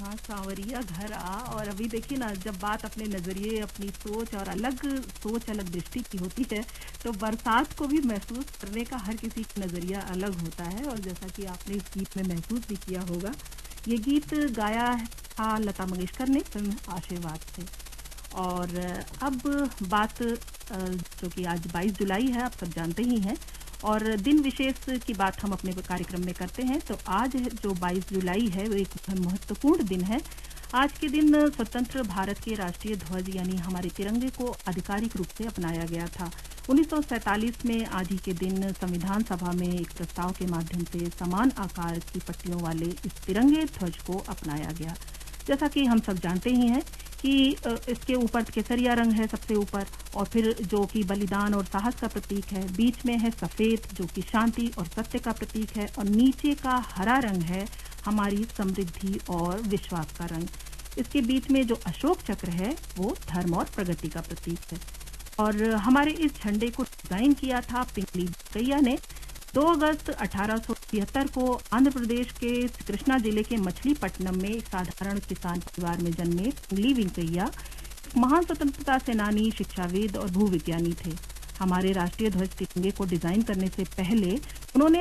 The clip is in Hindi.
हाँ, सांवरिया घर आ। और अभी देखिए ना, जब बात अपने नज़रिए, अपनी सोच और अलग सोच, अलग दृष्टि की होती है, तो बरसात को भी महसूस करने का हर किसी का नज़रिया अलग होता है। और जैसा कि आपने इस गीत में महसूस भी किया होगा, ये गीत गाया था लता मंगेशकर ने फिल्म आशीर्वाद से। और अब बात जो कि आज 22 जुलाई है, आप सब जानते ही हैं, और दिन विशेष की बात हम अपने कार्यक्रम में करते हैं। तो आज जो 22 जुलाई है वो एक महत्वपूर्ण दिन है। आज के दिन स्वतंत्र भारत के राष्ट्रीय ध्वज यानी हमारे तिरंगे को आधिकारिक रूप से अपनाया गया था। 1947 में आज ही के दिन संविधान सभा में एक प्रस्ताव के माध्यम से समान आकार की पट्टियों वाले इस तिरंगे ध्वज को अपनाया गया। जैसा कि हम सब जानते ही हैं कि इसके ऊपर केसरिया रंग है सबसे ऊपर, और फिर जो कि बलिदान और साहस का प्रतीक है, बीच में है सफेद जो कि शांति और सत्य का प्रतीक है, और नीचे का हरा रंग है हमारी समृद्धि और विश्वास का रंग। इसके बीच में जो अशोक चक्र है वो धर्म और प्रगति का प्रतीक है। और हमारे इस झंडे को डिजाइन किया था पिंगली वेंकैया ने। 2 अगस्त 1873 को आंध्र प्रदेश के कृष्णा जिले के मछलीपट्टनम में एक साधारण किसान परिवार में जन्मे पिंगली वेंकैया महान स्वतंत्रता सेनानी, शिक्षाविद और भूविज्ञानी थे। हमारे राष्ट्रीय ध्वज तिरंगे को डिजाइन करने से पहले उन्होंने